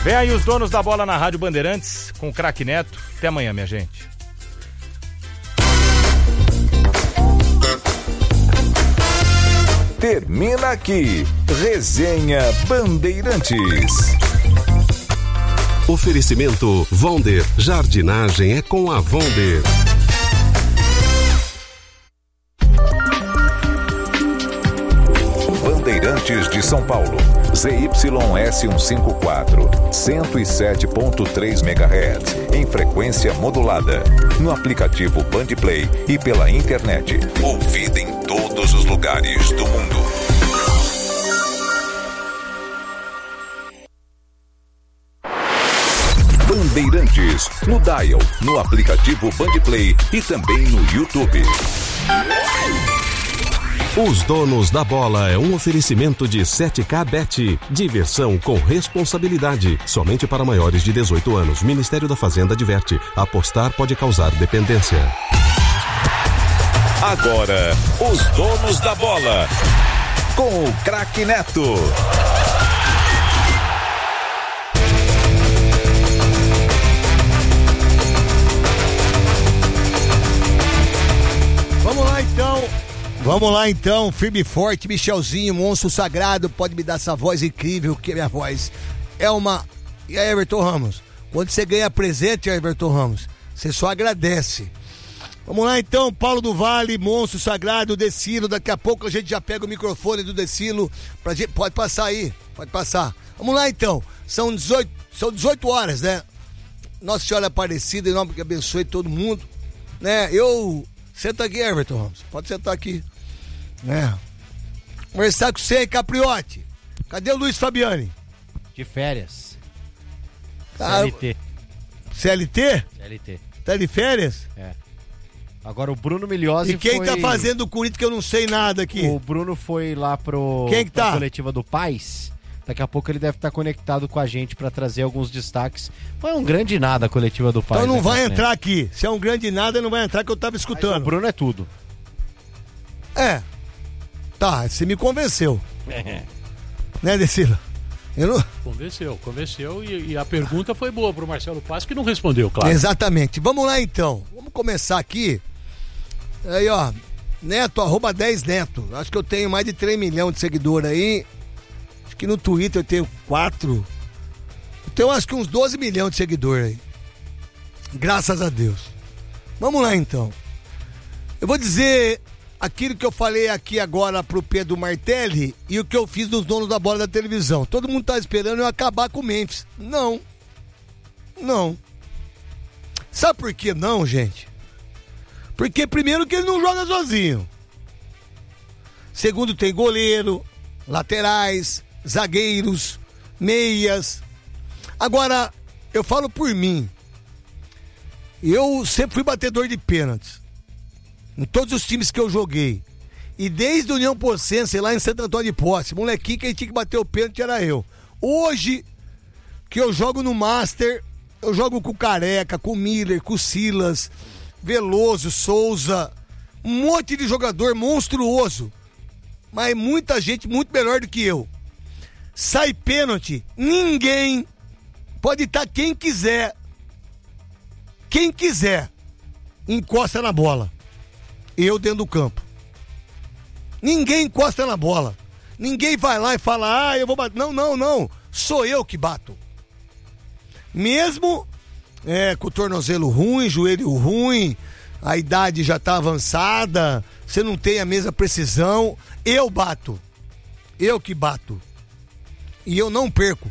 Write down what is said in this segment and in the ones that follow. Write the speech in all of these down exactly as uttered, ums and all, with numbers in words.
Vem aí os donos da bola na Rádio Bandeirantes com o Craque Neto. Até amanhã, minha gente. Termina aqui, Resenha Bandeirantes. Oferecimento Vonder, jardinagem é com a Vonder. Bandeirantes de São Paulo, Z Y S cento e cinquenta e quatro, cento e sete ponto três megahertz, em frequência modulada, no aplicativo Bandplay e pela internet, ouvida em todos os lugares do mundo. Bandeirantes, no dial, no aplicativo Bandplay e também no YouTube. Os donos da bola é um oferecimento de sete K Bet. Diversão com responsabilidade. Somente para maiores de dezoito anos. Ministério da Fazenda adverte. Apostar pode causar dependência. Agora, os donos da bola. Com o Craque Neto. Vamos lá então. Vamos lá então, firme e forte, Michelzinho, monstro sagrado, pode me dar essa voz incrível, que minha voz é uma... E aí, Everton Ramos, quando você ganha presente, Everton Ramos, você só agradece. Vamos lá então, Paulo do Vale, monstro sagrado, Decilo, daqui a pouco a gente já pega o microfone do Decilo, pra gente... pode passar aí, pode passar. Vamos lá então, são dezoito, são dezoito horas, né? Nossa Senhora Aparecida, em nome que abençoe todo mundo, né? Eu... Senta aqui, Everton Ramos, pode sentar aqui. É. Conversar com você, Capriotti. Cadê o Luiz Fabiani? De férias. Ah, C L T. C L T? C L T. Tá de férias? É. Agora o Bruno Milhose E quem foi... tá fazendo o Corinthians que eu não sei nada aqui? O Bruno foi lá pro... Quem que tá? coletiva do Paz. Daqui a pouco ele deve estar conectado com a gente pra trazer alguns destaques. Foi um grande nada a coletiva do Paz. Então não né, vai Craque entrar Neto? aqui. Se é um grande nada, não vai entrar que eu tava escutando. Mas o Bruno é tudo. É. Tá, você me convenceu. É. Né, Decila? Eu não... Convenceu, convenceu e, e a pergunta foi boa pro Marcelo Paz, que não respondeu, claro. Exatamente. Vamos lá então. Vamos começar aqui. Aí, ó. Neto, arroba dez Neto. Acho que eu tenho mais de três milhões de seguidores aí. Acho que no Twitter eu tenho quatro. Eu tenho acho que uns doze milhões de seguidores aí. Graças a Deus. Vamos lá então. Eu vou dizer aquilo que eu falei aqui agora pro Pedro Martelli e o que eu fiz dos donos da bola da televisão. Todo mundo tá esperando eu acabar com o Memphis. Não. Não. Sabe por que não, gente? Porque primeiro que ele não joga sozinho. Segundo, tem goleiro, laterais, zagueiros, meias. Agora, eu falo por mim. Eu sempre fui batedor de pênaltis. Em todos os times que eu joguei. E desde a União Pocense, lá em Santo Antônio de Posse, molequinho, quem tinha que bater o pênalti era eu. Hoje, que eu jogo no Master, eu jogo com o Careca, com o Miller, com o Silas, Veloso, Souza, um monte de jogador monstruoso. Mas muita gente muito melhor do que eu. Sai pênalti, ninguém, pode estar quem quiser, quem quiser, encosta na bola. Eu dentro do campo. Ninguém encosta na bola. Ninguém vai lá e fala, ah, eu vou bater. Não, não, não. Sou eu que bato. Mesmo é, com o tornozelo ruim, joelho ruim, a idade já tá avançada, você não tem a mesma precisão, eu bato. Eu que bato. E eu não perco.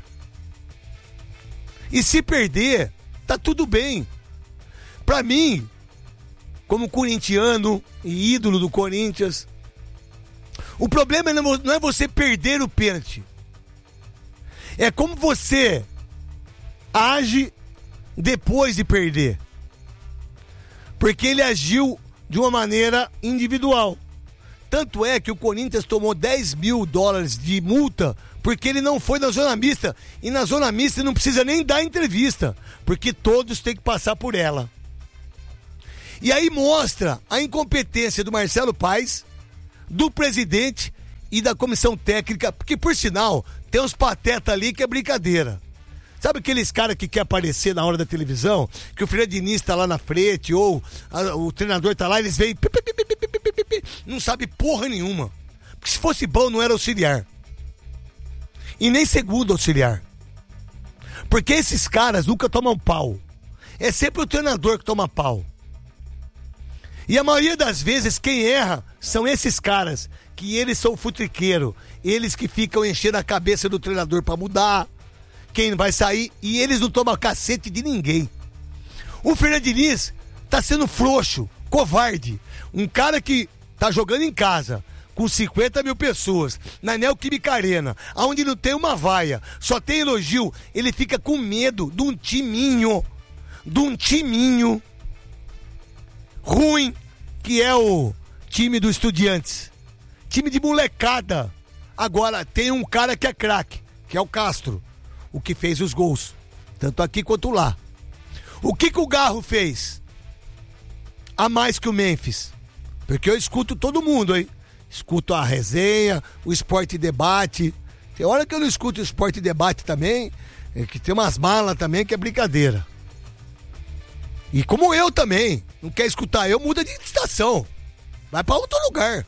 E se perder, tá tudo bem. Pra mim, como corintiano e ídolo do Corinthians, o problema não é você perder o pênalti. É como você age depois de perder. Porque ele agiu de uma maneira individual. Tanto é que o Corinthians tomou dez mil dólares de multa porque ele não foi na zona mista. E na zona mista não precisa nem dar entrevista, porque todos têm que passar por ela. E aí mostra a incompetência do Marcelo Paes, do presidente e da comissão técnica, porque por sinal tem uns patetas ali que é brincadeira. Sabe aqueles caras que quer aparecer na hora da televisão? Que o Fernando Diniz tá lá na frente, ou a, o treinador tá lá, eles veem... Pi, pi, pi, pi, pi, pi, pi, pi, não sabe porra nenhuma. Porque se fosse bom, não era auxiliar. E nem segundo auxiliar. Porque esses caras nunca tomam pau. É sempre o treinador que toma pau. E a maioria das vezes quem erra são esses caras, que eles são futriqueiros, eles que ficam enchendo a cabeça do treinador pra mudar, quem vai sair, e eles não tomam cacete de ninguém. O Fernando Diniz tá sendo frouxo, covarde, um cara que tá jogando em casa, com cinquenta mil pessoas, na Neoquímica Arena, onde não tem uma vaia, só tem elogio, ele fica com medo de um timinho, de um timinho ruim, que é o time do Estudiantes. Time de molecada. Agora, tem um cara que é craque, que é o Castro, o que fez os gols, tanto aqui quanto lá. O que que o Garro fez? A mais que o Memphis. Porque eu escuto todo mundo, hein? Escuto a resenha, o Esporte Debate. Tem hora que eu não escuto o Esporte Debate também, é que tem umas malas também que é brincadeira. E como eu também, não quer escutar eu, muda de estação. Vai pra outro lugar.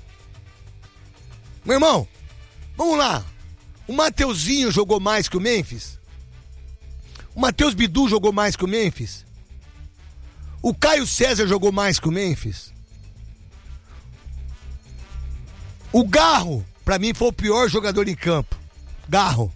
Meu irmão, vamos lá. O Mateuzinho jogou mais que o Memphis? O Matheus Bidu jogou mais que o Memphis? O Caio César jogou mais que o Memphis? O Garro, pra mim, foi o pior jogador em campo. Garro.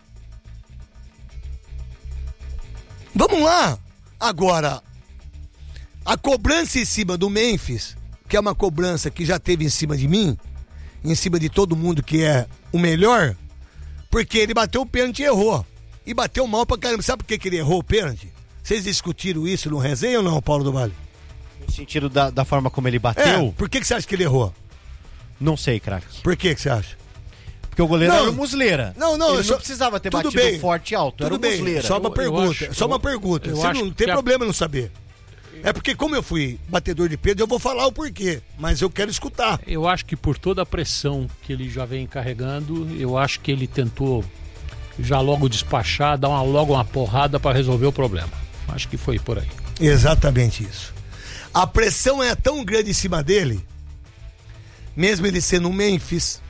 Vamos lá. Agora, a cobrança em cima do Memphis, que é uma cobrança que já teve em cima de mim, em cima de todo mundo que é o melhor, porque ele bateu o pênalti e errou. E bateu mal pra caramba. Sabe por que, que ele errou o pênalti? Vocês discutiram isso no resenha ou não, Paulo do Vale? No sentido da, da forma como ele bateu? É, por que, que você acha que ele errou? Não sei, craque. Por que, que você acha? Porque o goleiro Não, era o Musleira. Não, não, ele só, não precisava ter tudo batido bem, forte e alto, tudo era o bem, Musleira. só uma Eu- pergunta, eu acho- só uma eu- pergunta. eu Você acho não tem que a- problema não saber. É porque como eu fui batedor de pênalti, eu vou falar o porquê, mas eu quero escutar. Eu acho que por toda a pressão que ele já vem carregando, eu acho que ele tentou já logo despachar, dar uma, logo uma porrada para resolver o problema. Acho que foi por aí. Exatamente isso. A pressão é tão grande em cima dele, mesmo ele sendo um Memphis,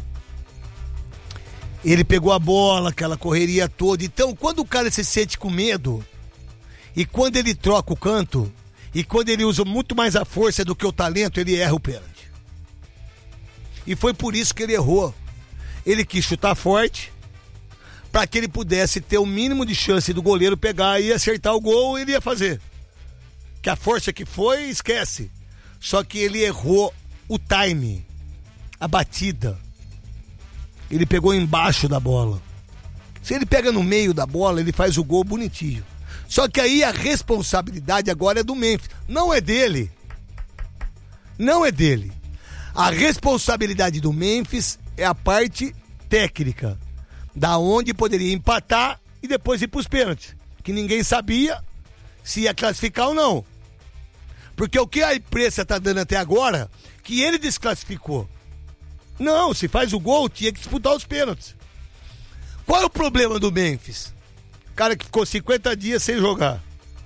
ele pegou a bola, aquela correria toda. Então, quando o cara se sente com medo, e quando ele troca o canto, e quando ele usa muito mais a força do que o talento, ele erra o pênalti. E foi por isso que ele errou. Ele quis chutar forte, para que ele pudesse ter o mínimo de chance do goleiro pegar e acertar o gol, ele ia fazer. Que a força que foi, esquece. Só que ele errou o time, a batida. Ele pegou embaixo da bola. Se ele pega no meio da bola, ele faz o gol bonitinho. Só que aí a responsabilidade agora é do Memphis. Não é dele. Não é dele. A responsabilidade do Memphis é a parte técnica. Da onde poderia empatar e depois ir para os pênaltis. Que ninguém sabia se ia classificar ou não. Porque o que a imprensa está dando até agora, que ele desclassificou. Não, se faz o gol, tinha que disputar os pênaltis. Qual é o problema do Memphis? O cara que ficou cinquenta dias sem jogar.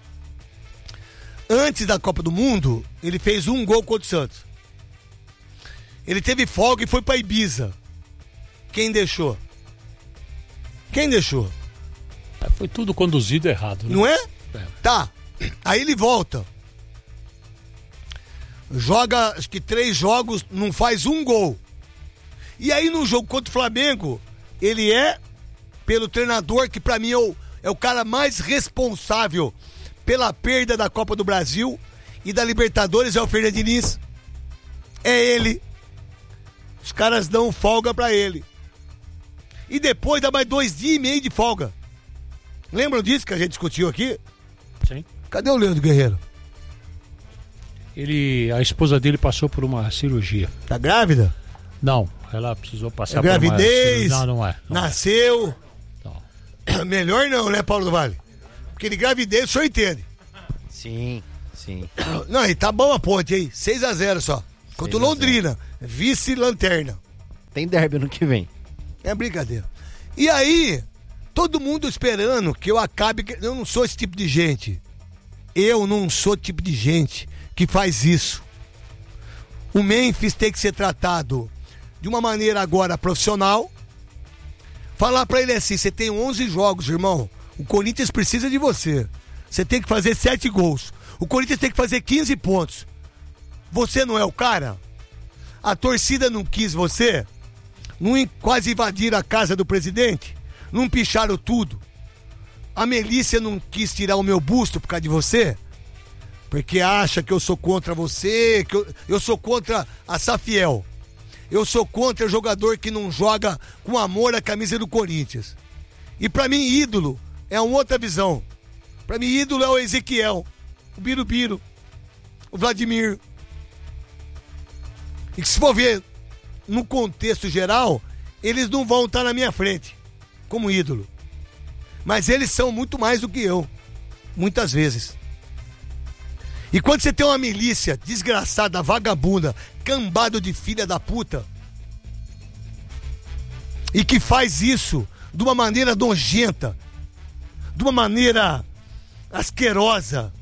Antes da Copa do Mundo, ele fez um gol contra o Santos. Ele teve folga e foi para Ibiza. Quem deixou? Quem deixou? É, foi tudo conduzido errado, né? Não é? É. Tá. Aí ele volta. Joga, acho que três jogos, não faz um gol. E aí no jogo contra o Flamengo, ele é, pelo treinador, que pra mim é o, é o cara mais responsável pela perda da Copa do Brasil e da Libertadores, é o Fernando Diniz. É ele. Os caras dão folga pra ele. E depois dá mais dois dias e meio de folga. Lembram disso que a gente discutiu aqui? Sim. Cadê o Leandro Guerreiro? Ele, a esposa dele passou por uma cirurgia. Tá grávida? Não, ela precisou passar É por uma gravidez? cirurgia. Não, não é. Não Nasceu? é. Não. Melhor não, né, Paulo do Vale? Porque de gravidez o senhor entende. Sim, sim. Não, e tá bom a ponte aí. seis a zero só. Contra o seis a zero. Londrina. Vice-lanterna. Tem derby ano que vem. É brincadeira. E aí, Todo mundo esperando que eu acabe... Eu não sou esse tipo de gente. Eu não sou o tipo de gente que faz isso. O Memphis tem que ser tratado de uma maneira agora profissional. Falar pra ele assim, você tem onze jogos, irmão. O Corinthians precisa de você. Você tem que fazer sete gols. O Corinthians tem que fazer quinze pontos. Você não é o cara? A torcida não quis você? Não quase invadiram a casa do presidente? Não picharam tudo? A Melícia não quis tirar o meu busto por causa de você? Porque acha que eu sou contra você, que eu, eu sou contra a Safiel. Eu sou contra o jogador que não joga com amor a camisa do Corinthians. E pra mim, ídolo é uma outra visão. Pra mim, ídolo é o Ezequiel, o Birubiru, o Vladimir. E que se for ver no contexto geral, eles não vão estar na minha frente como ídolo. Mas eles são muito mais do que eu, muitas vezes. E quando você tem uma milícia desgraçada, vagabunda, cambado de filha da puta, e que faz isso de uma maneira nojenta, de uma maneira asquerosa,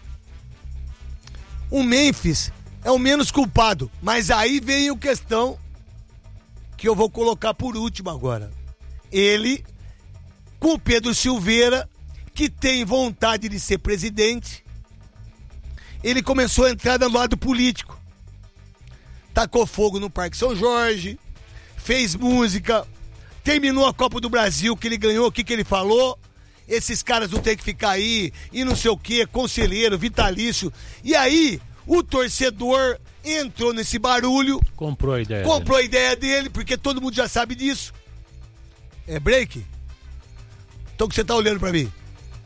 o Memphis é o menos culpado. Mas aí vem a questão que eu vou colocar por último agora. Ele, com o Pedro Silveira, que tem vontade de ser presidente, ele começou a entrar no lado político. Tacou fogo no Parque São Jorge, fez música, terminou a Copa do Brasil que ele ganhou, o que, que ele falou? Esses caras não tem que ficar aí, e não sei o que, conselheiro, vitalício. E aí, o torcedor entrou nesse barulho. Comprou a ideia Comprou dele. a ideia dele, porque todo mundo já sabe disso. É break? Então o que você tá olhando pra mim?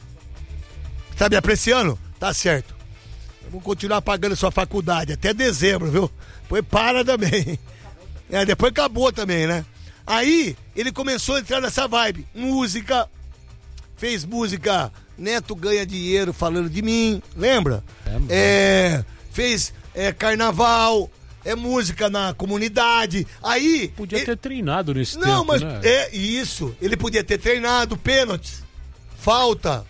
Tá me apreciando? Tá certo. Eu vou continuar pagando sua faculdade até dezembro, viu? Depois para também. É, depois acabou também, né? Aí, ele começou a entrar nessa vibe. Música. Fez música, Neto ganha dinheiro falando de mim, lembra? É, é, fez é, carnaval, é música na comunidade. Aí. Podia ele... ter treinado nesse Não, tempo, mas né? é isso. Ele podia ter treinado, pênaltis, falta.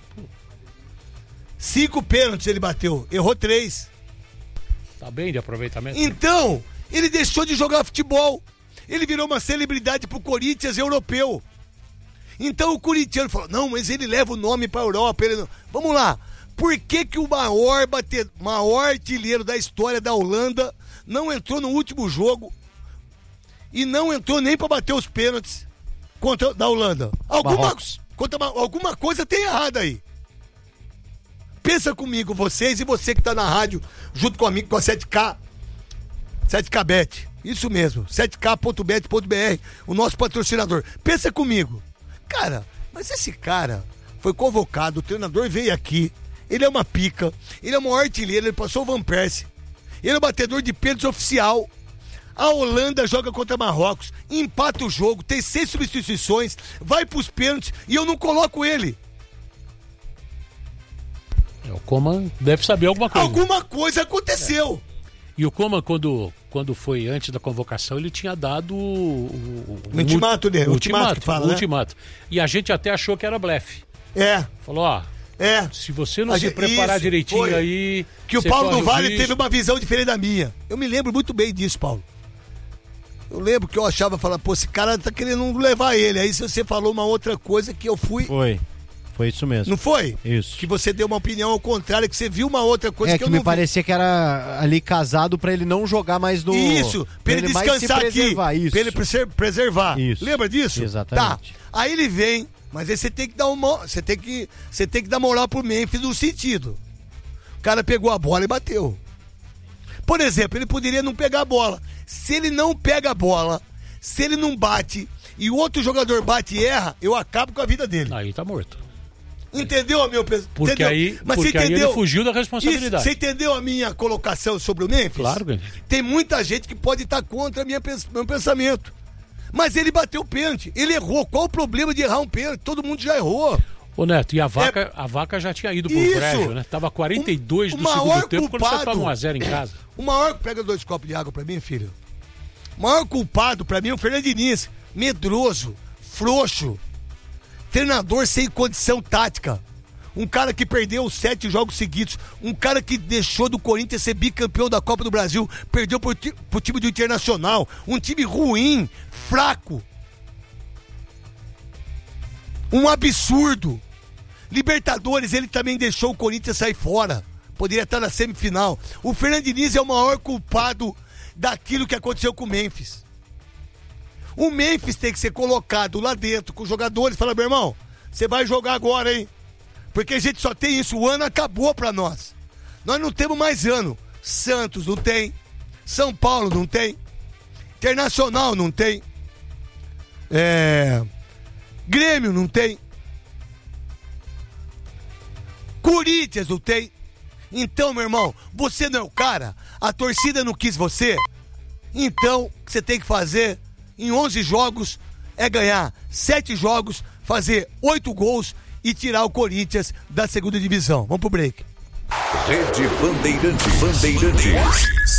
Cinco pênaltis ele bateu, errou três. Tá bem de aproveitamento. Então, ele deixou de jogar futebol. Ele virou uma celebridade pro Corinthians europeu. Então o corintiano falou, não, mas ele leva o nome pra Europa. Ele não... Vamos lá, por que que o maior, bater... maior artilheiro da história da Holanda não entrou no último jogo e não entrou nem pra bater os pênaltis contra da Holanda? Alguma, contra... Alguma coisa tem errado aí. Pensa comigo, vocês e você que tá na rádio, junto comigo, com a sete K, sete K Bet, isso mesmo, sete K ponto bet ponto b r, o nosso patrocinador. Pensa comigo. Cara, mas esse cara foi convocado, o treinador veio aqui, ele é uma pica, ele é o maior artilheiro, ele passou o Van Persie, ele é o batedor de pênaltis oficial. A Holanda joga contra Marrocos, empata o jogo, tem seis substituições, vai pros pênaltis e eu não coloco ele. O Koeman deve saber alguma coisa. Alguma coisa aconteceu. É. E o Koeman, quando, quando foi antes da convocação, ele tinha dado o, o, o ultimato dele, o ultimato, ultimato, que fala, o né? ultimato. E a gente até achou que era blefe. É. Falou, ó, é. se você não a se gente, preparar isso, direitinho foi. aí... Que o Paulo do Vale teve uma visão diferente da minha. Eu me lembro muito bem disso, Paulo. Eu lembro que eu achava, falar, pô, esse cara tá querendo levar ele. Aí você falou uma outra coisa que eu fui... Foi. Foi isso mesmo. Não foi? Isso. Que você deu uma opinião ao contrário, que você viu uma outra coisa é, que, que eu me não vi. parecia que era ali casado pra ele não jogar mais no... Isso, pra, pra ele, ele descansar aqui. Isso. Pra ele preservar. Isso. Lembra disso? Exatamente. Tá. Aí ele vem, mas aí você tem que dar uma... Você tem que, você tem que dar moral pro Memphis no sentido. O cara pegou a bola e bateu. Por exemplo, ele poderia não pegar a bola. Se ele não pega a bola, se ele não bate e o outro jogador bate e erra, eu acabo com a vida dele. Aí tá morto. Entendeu, meu pensamento? Porque, entendeu? aí, Mas porque você entendeu? aí ele fugiu da responsabilidade. Isso, você entendeu a minha colocação sobre o Memphis? Claro que tem muita gente que pode estar contra o meu pensamento. Mas ele bateu o pênalti. Ele errou. Qual o problema de errar um pênalti? Todo mundo já errou. Ô Neto, e a vaca, é... a vaca já tinha ido pro Isso. brejo, né? Tava quarenta e dois o, do o segundo tempo culpado, quando você toma um a zero em casa. O maior... Pega dois copos de água pra mim, filho. O maior culpado pra mim é o Fernando Diniz. Medroso, frouxo. treinador sem condição tática. Um cara que perdeu sete jogos seguidos. Um cara que deixou do Corinthians ser bicampeão da Copa do Brasil. Perdeu pro, pro time do Internacional. Um time ruim, fraco. Um absurdo. Libertadores, ele também deixou o Corinthians sair fora. Poderia estar na semifinal. O Fernando Diniz é o maior culpado daquilo que aconteceu com o Memphis. O Memphis tem que ser colocado lá dentro com os jogadores. Fala, meu irmão, você vai jogar agora, hein? Porque a gente só tem isso. O ano acabou pra nós. Nós não temos mais ano. Santos não tem. São Paulo não tem. Internacional não tem. É... Grêmio não tem. Corinthians não tem. Então, meu irmão, você não é o cara. A torcida não quis você. Então, o que você tem que fazer em onze jogos é ganhar sete jogos, fazer oito gols e tirar o Corinthians da segunda divisão. Vamos pro break. Rede Bandeirantes. Bandeirantes.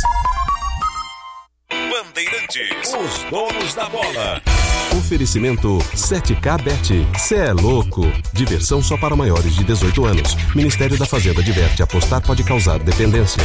Bandeirantes. Os donos da bola. Oferecimento sete K Bet. Cê é louco. Diversão só para maiores de dezoito anos. Ministério da Fazenda adverte: apostar pode causar dependência.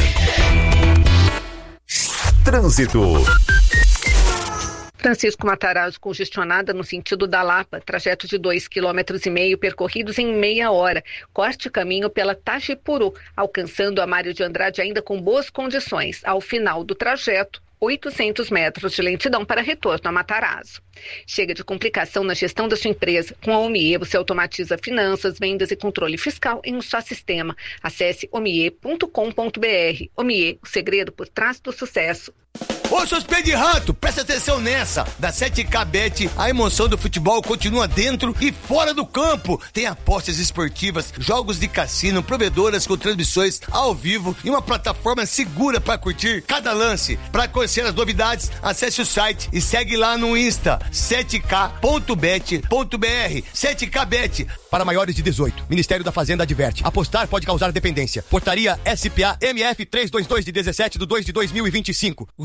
Trânsito. Francisco Matarazzo congestionada no sentido da Lapa, trajeto de dois quilômetros e meio percorridos em meia hora. Corte caminho pela Tajipuru, alcançando a Mário de Andrade ainda com boas condições. Ao final do trajeto, oitocentos metros de lentidão para retorno a Matarazzo. Chega de complicação na gestão da sua empresa. Com a Omie, você automatiza finanças, vendas e controle fiscal em um só sistema. Acesse omie ponto com ponto br. Omie, o segredo por trás do sucesso. Ô, seus pés de rato, presta atenção nessa. Da sete K Bet, a emoção do futebol continua dentro e fora do campo. Tem apostas esportivas, jogos de cassino, provedoras com transmissões ao vivo e uma plataforma segura para curtir cada lance. Para conhecer as novidades, acesse o site e segue lá no Insta, sete K ponto bet ponto br. sete K Bet, para maiores de dezoito. Ministério da Fazenda adverte: apostar pode causar dependência. Portaria S P A M F trezentos e vinte e dois de dezessete de dois de dois mil e vinte e cinco.